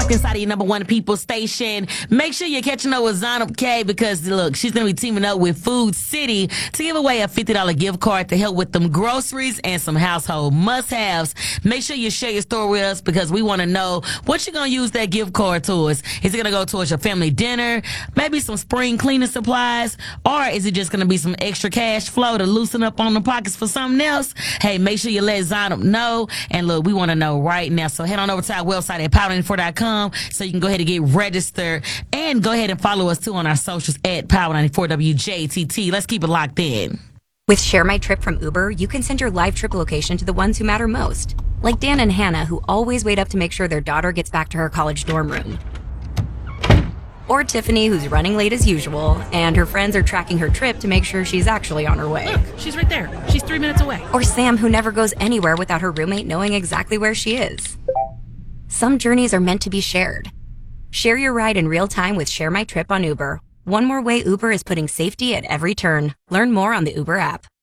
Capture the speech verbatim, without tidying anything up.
locked inside of your number one people station. Make sure you're catching up with Zonab K because, look, she's going to be teaming up with Food City to give away a fifty dollars gift card to help with them groceries and some household must-haves. Make sure you share your story with us because we want to know what you're going to use that gift card towards. Is it going to go towards your family dinner, maybe some spring cleaning supplies, or is it just going to be some extra cash flow to loosen up on the pockets for something else? Hey, make sure you let Zonab know. And look, we want to know right now. So head on over to our website at power ninety-four dot com so you can go ahead and get registered. And go ahead and follow us too on our socials at power ninety-four W J T T. Let's keep it locked in. With Share My Trip from Uber, you can send your live trip location to the ones who matter most. Like Dan and Hannah, who always wait up to make sure their daughter gets back to her college dorm room. Or Tiffany, who's running late as usual, and her friends are tracking her trip to make sure she's actually on her way. Look, she's right there. She's three minutes away. Or Sam, who never goes anywhere without her roommate knowing exactly where she is. Some journeys are meant to be shared. Share your ride in real time with Share My Trip on Uber. One more way Uber is putting safety at every turn. Learn more on the Uber app.